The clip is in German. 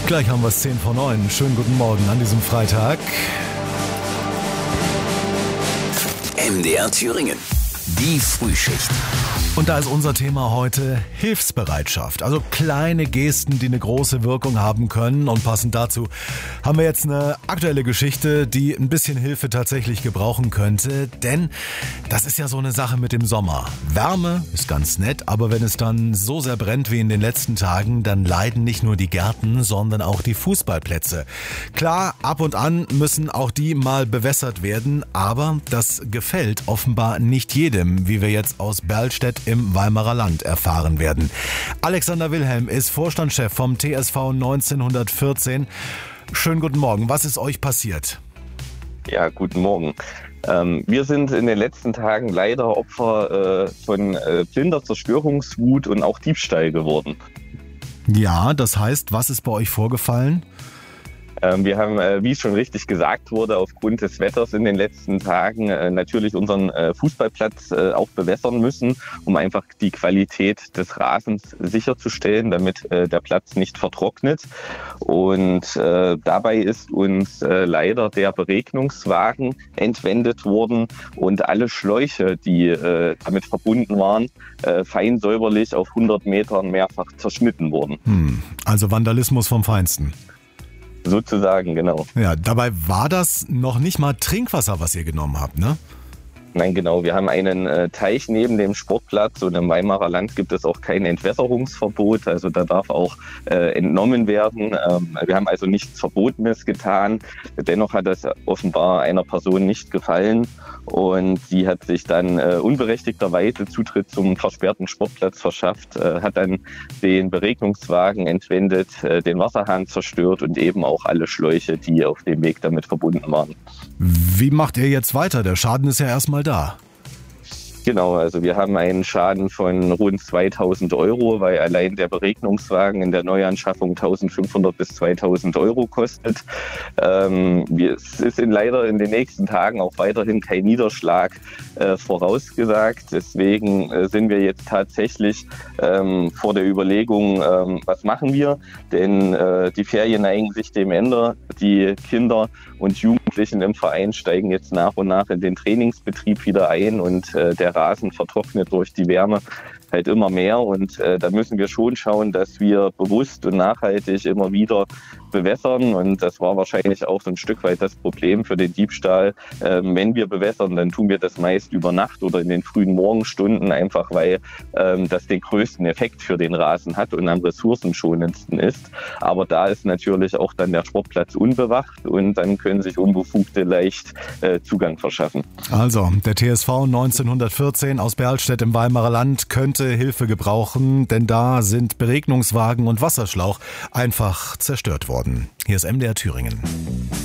Gleich haben wir es 10 vor 9. Schönen guten Morgen an diesem Freitag. MDR Thüringen. Die Frühschicht. Und da ist unser Thema heute Hilfsbereitschaft. Also kleine Gesten, die eine große Wirkung haben können. Und passend dazu haben wir jetzt eine aktuelle Geschichte, die ein bisschen Hilfe tatsächlich gebrauchen könnte. Denn das ist ja so eine Sache mit dem Sommer. Wärme ist ganz nett, aber wenn es dann so sehr brennt wie in den letzten Tagen, dann leiden nicht nur die Gärten, sondern auch die Fußballplätze. Klar, ab und an müssen auch die mal bewässert werden, aber das gefällt offenbar nicht jedem, wie wir jetzt aus Berlstedt im Weimarer Land erfahren werden. Alexander Wilhelm ist Vorstandschef vom TSV 1914. Schönen guten Morgen. Was ist euch passiert? Ja, guten Morgen. Wir sind in den letzten Tagen leider Opfer von blinder Zerstörungswut und auch Diebstahl geworden. Ja, das heißt, was ist bei euch vorgefallen? Wir haben, wie es schon richtig gesagt wurde, aufgrund des Wetters in den letzten Tagen natürlich unseren Fußballplatz auch bewässern müssen, um einfach die Qualität des Rasens sicherzustellen, damit der Platz nicht vertrocknet. Und dabei ist uns leider der Beregnungswagen entwendet worden und alle Schläuche, die damit verbunden waren, fein säuberlich auf 100 Metern mehrfach zerschnitten wurden. Also Vandalismus vom Feinsten. Sozusagen, genau. Ja, dabei war das noch nicht mal Trinkwasser, was ihr genommen habt, ne? Nein, genau. Wir haben einen Teich neben dem Sportplatz und im Weimarer Land gibt es auch kein Entwässerungsverbot. Also da darf auch entnommen werden. Wir haben also nichts Verbotenes getan. Dennoch hat es offenbar einer Person nicht gefallen und sie hat sich dann unberechtigterweise Zutritt zum versperrten Sportplatz verschafft, hat dann den Beregnungswagen entwendet, den Wasserhahn zerstört und eben auch alle Schläuche, die auf dem Weg damit verbunden waren. Wie macht ihr jetzt weiter? Der Schaden ist ja erstmal da. Genau, also wir haben einen Schaden von rund 2.000 €, weil allein der Beregnungswagen in der Neuanschaffung 1.500 bis 2.000 € kostet. Es ist leider in den nächsten Tagen auch weiterhin kein Niederschlag vorausgesagt. Deswegen sind wir jetzt tatsächlich vor der Überlegung, was machen wir? Denn die Ferien neigen sich dem Ende. Die Kinder und Jugendlichen im Verein steigen jetzt nach und nach in den Trainingsbetrieb wieder ein und der Rasen vertrocknet durch die Wärme halt immer mehr und da müssen wir schon schauen, dass wir bewusst und nachhaltig immer wieder bewässern und das war wahrscheinlich auch so ein Stück weit das Problem für den Diebstahl. Wenn wir bewässern, dann tun wir das meist über Nacht oder in den frühen Morgenstunden, einfach weil das den größten Effekt für den Rasen hat und am ressourcenschonendsten ist. Aber da ist natürlich auch dann der Sportplatz unbewacht und dann können sich Unbefugte leicht Zugang verschaffen. Also, der TSV 1914 aus Berlstedt im Weimarer Land könnte Hilfe gebrauchen, denn da sind Beregnungswagen und Wasserschlauch einfach zerstört worden. Hier ist MDR Thüringen.